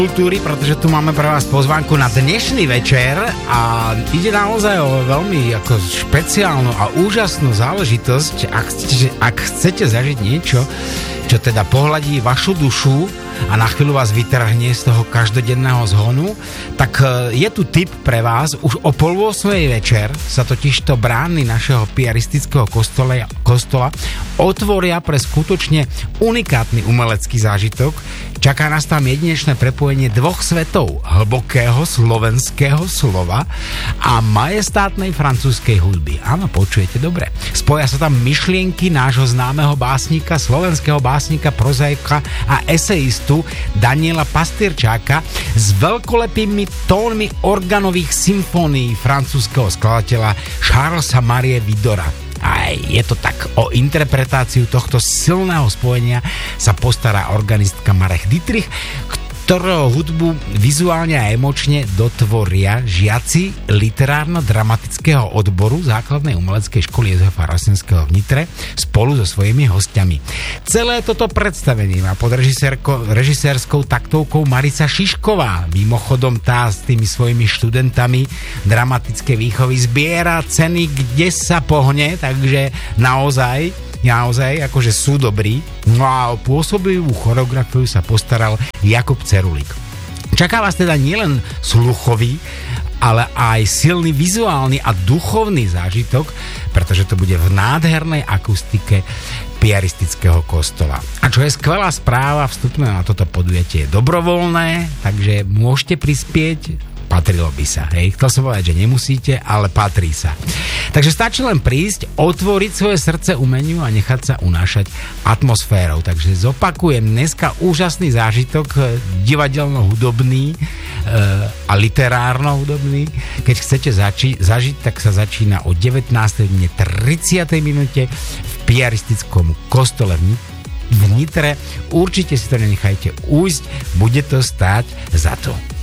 kultúry, pretože tu máme pre vás pozvánku na dnešný večer a ide naozaj o veľmi ako špeciálnu a úžasnú záležitosť. Ak chcete zažiť niečo, čo teda pohľadí vašu dušu a na chvíľu vás vytrhne z toho každodenného zhonu, tak je tu tip pre vás. Už o 7:30 večer sa totižto brány našeho piaristického kostola otvoria pre skutočne unikátny umelecký zážitok. Čaká nás tam jedinečné prepojenie dvoch svetov, hlbokého slovenského slova a majestátnej francúzskej hudby. Áno, počujete dobre. Spoja sa tam myšlienky nášho známeho básnika, slovenského básnika, prozaika a eseistu Daniela Pastýrčáka s veľkolepými tónmi organových symfónií francúzskeho skladateľa Charlesa Marie Widora. Aj je to tak, o interpretáciu tohto silného spojenia sa postará organistka Marek Dietrich, ktorého hudbu vizuálne a emočne dotvoria žiaci literárno-dramatického odboru základnej umeleckej školy Jozefa Rasinského v Nitre spolu so svojimi hostiami. Celé toto predstavenie má pod režisérskou taktovkou Marica Šišková. Mimochodom tá s tými svojimi študentami dramatické výchovy zbiera ceny, kde sa pohne, takže naozaj akože sú dobrí. No a o pôsobivú choreografiu sa postaral Jakub Cerulík. Čaká vás teda nielen sluchový, ale aj silný vizuálny a duchovný zážitok, pretože to bude v nádhernej akustike piaristického kostola. A čo je skvelá správa, vstupné na toto podujatie je dobrovoľné, takže môžete prispieť. Patrilo by sa, hej. Chcel som povedať, že nemusíte, ale patrí sa. Takže stačí len prísť, otvoriť svoje srdce umeniu a nechať sa unášať atmosférou. Takže zopakujem dneska úžasný zážitok divadelno-hudobný a literárno-hudobný. Keď chcete zažiť, tak sa začína o 19:30 minúte v piaristickom kostole v Nitre. Určite si to nenechajte ujsť, bude to stáť za to.